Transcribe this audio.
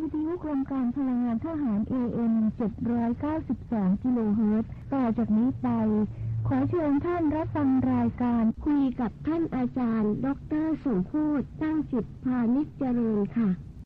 วิทยุโครงการพลังงานทหาร AM 792 กิโลเฮิรตซ์ต่อจากนี้ไปขอเชิญท่านรับฟังรายการคุยกับท่านอาจารย์ดร.สมโภชตั้งจิตพานิชเจริญค่ะ